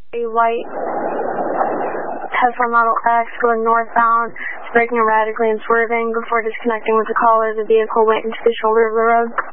A white Tesla Model X going northbound, braking erratically and swerving. Before disconnecting with the caller, the vehicle went into the shoulder of the road.